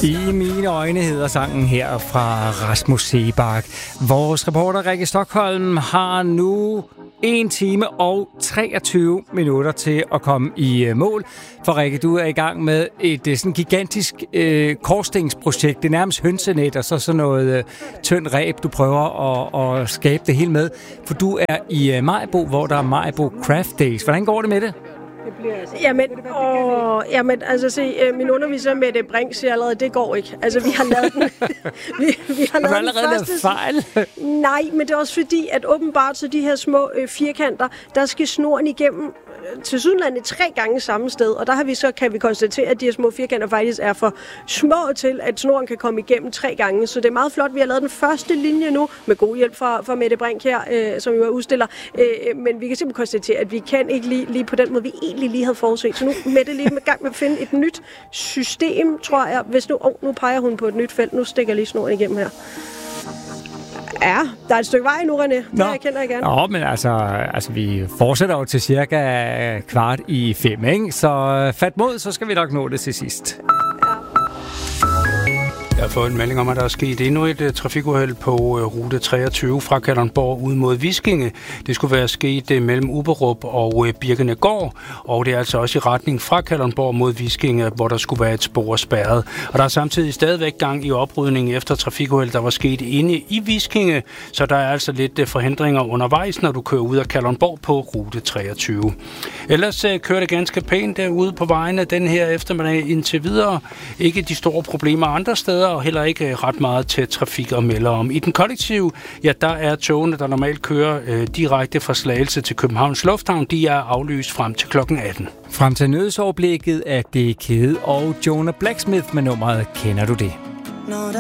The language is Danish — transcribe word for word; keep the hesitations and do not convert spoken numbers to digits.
I mine øjne hedder sangen her fra Rasmus Seebach. Vores reporter Rikke Stockholm har nu en time og treogtyve minutter til at komme i mål. For Rikke, du er i gang med et sådan gigantisk øh, korsstængsprojekt. Det er nærmest hønsenet og så sådan noget øh, tynd ræb, du prøver at, at skabe det hele med. For du er i øh, Maribo, hvor der er Maribo Craft Days. Hvordan går det med det? Jamen, åh, jamen, altså se, min underviser Mette Brink siger allerede, det går ikke. Altså, vi har lavet den. vi, vi har, har lavet allerede lavet fejl? Nej, men det er også fordi, at åbenbart så de her små øh, firkanter, der skal snoren igennem øh, til Sydlandet tre gange samme sted. Og der har vi så, kan vi konstatere, at de her små firkanter faktisk er for små til, at snoren kan komme igennem tre gange. Så det er meget flot. Vi har lavet den første linje nu, med god hjælp fra, fra Mette Brink her, øh, som jo er udstiller. Øh, men vi kan simpelthen konstatere, at vi kan ikke lige, lige på den måde, vi egentlig lige havde forudset. Så nu Mette lige med gang med at finde et nyt system, tror jeg. Hvis nu, oh, nu peger hun på et nyt felt. Nu stikker lige snoren igennem her. Ja, der er et stykke vej nu, René. Det Nå. erkender jeg gerne. Nå, men altså, altså, vi fortsætter jo til cirka kvart i fem, ikke? Så fat mod, så skal vi nok nå det til sidst. Jeg har fået en melding om, at der er sket endnu et uh, trafikuheld på uh, rute treogtyve fra Kalundborg ud mod Viskinge. Det skulle være sket uh, mellem Uberup og uh, Birkenegård, og det er altså også i retning fra Kalundborg mod Viskinge, hvor der skulle være et spor spærret. Og der er samtidig stadigvæk gang i oprydningen efter trafikuheld, der var sket inde i Viskinge, så der er altså lidt uh, forhindringer undervejs, når du kører ud af Kalundborg på rute treogtyve. Ellers uh, kører det ganske pænt uh, ude på vejene den her eftermiddag indtil videre. Ikke de store problemer andre steder, og heller ikke ret meget til trafik og melder om. I den kollektive, ja, der er togene, der normalt kører øh, direkte fra Slagelse til Københavns Lufthavn, de er aflyst frem til klokken atten. Frem til nødsoverblikket er det Kede og Jonah Blacksmith med nummeret Kender du det?